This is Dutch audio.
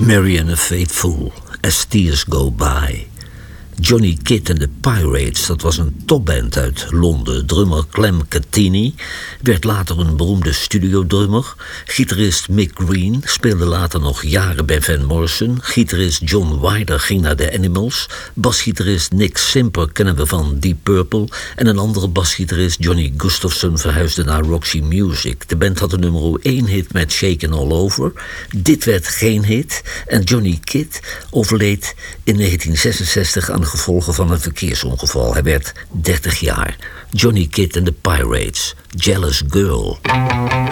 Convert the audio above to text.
Marian a Faithful, As Tears Go By. Johnny Kidd and the Pirates, dat was een topband uit Londen. Drummer Clem Cattini werd later een beroemde studiodrummer. Gitarist Mick Green speelde later nog jaren bij Van Morrison. Gitarist John Wyder ging naar The Animals. Basgitarist Nick Simper kennen we van Deep Purple. En een andere basgitarist, Johnny Gustafson, verhuisde naar Roxy Music. De band had een nummer 1 hit met Shakin' All Over. Dit werd geen hit en Johnny Kidd overleed in 1966 aan de gevolgen van een verkeersongeval. Hij werd 30 jaar. Johnny Kidd and the Pirates, Jealous Girl.